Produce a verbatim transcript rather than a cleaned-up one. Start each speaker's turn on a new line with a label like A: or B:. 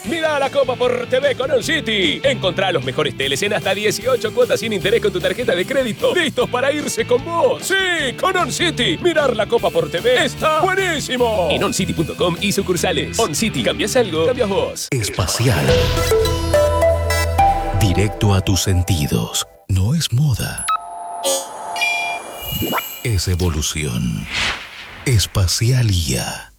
A: Mira la Copa por T V con On City. Encontrá los mejores teles en hasta dieciocho cuotas sin interés con tu tarjeta de crédito. ¡Listos para irse con vos! ¡Sí! ¡Con On City! Mirar la Copa por T V está buenísimo. En oncity punto com y sucursales. On City. ¿Cambias algo? Cambias vos.
B: Espacial. Directo a tus sentidos. No es moda. Es evolución. Espacial I A.